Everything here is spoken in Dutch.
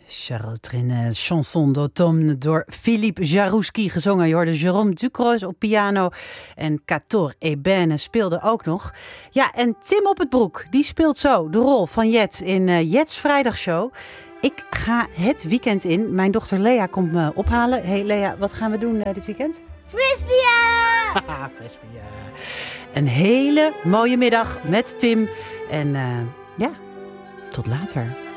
Charles Trenet, Chanson d'automne door Philippe Jarouski gezongen. Je hoorde Jérôme Ducros op piano en Cator Ebene speelde ook nog. Ja, en Tim op het Broek, die speelt zo de rol van Jet in Jet's Vrijdagshow. Ik ga het weekend in. Mijn dochter Lea komt me ophalen. Hey Lea, wat gaan we doen dit weekend? Frisbeeën! Haha, frisbeeën. Een hele mooie middag met Tim. En ja, tot later.